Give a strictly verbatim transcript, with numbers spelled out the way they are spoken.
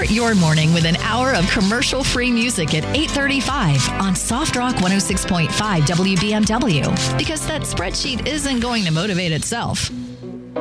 Start your morning with an hour of commercial-free music at eight thirty-five on Soft Rock one oh six point five W B M W. Because that spreadsheet isn't going to motivate itself.